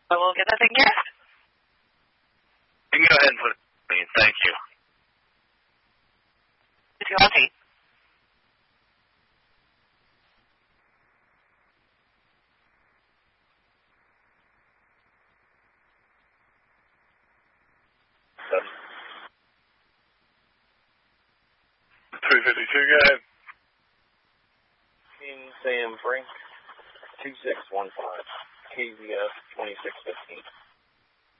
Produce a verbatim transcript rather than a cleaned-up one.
So we'll get that taken care of. You can go ahead and put it in. Thank you. If you want to. three fifty-two, go ahead. King Sam Frank, two six one five, K Z F twenty-six fifteen.